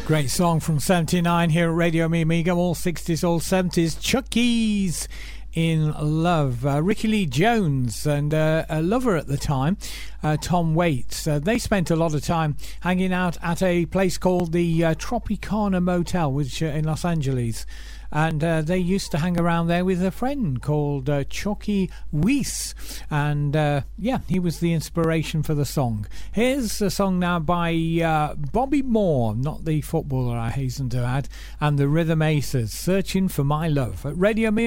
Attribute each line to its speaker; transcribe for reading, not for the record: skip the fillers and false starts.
Speaker 1: Great song from 79 here at Radio Me Amiga, all 60s, all 70s. Chucky's in Love. Ricky Lee Jones and a lover at the time, Tom Waits. They spent a lot of time hanging out at a place called the Tropicana Motel, which in Los Angeles. And they used to hang around there with a friend called Chucky Weiss. And yeah, he was the inspiration for the song. Here's a song now by Bobby Moore, not the footballer, I hasten to add, and the Rhythm Aces, Searching for My Love. At Radio Me